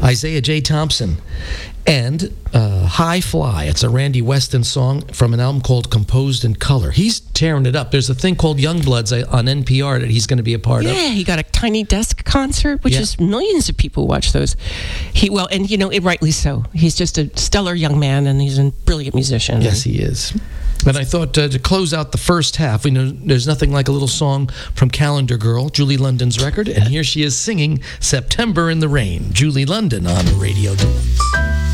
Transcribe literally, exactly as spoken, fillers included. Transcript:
Isaiah J. Thompson, and uh, High Fly. It's a Randy Weston song from an album called Composed in Color. He's tearing it up. There's a thing called Youngbloods on N P R that he's going to be a part yeah, of. Yeah, he got a Tiny Desk concert, which Yeah. is millions of people watch those. He well, and you know, it, rightly so. He's just a stellar young man, and he's a brilliant musician. Yes, he is. And I thought uh, to close out the first half, we know there's nothing like a little song from Calendar Girl, Julie London's record, and here she is singing September in the Rain. Julie London on Radio Deluxe.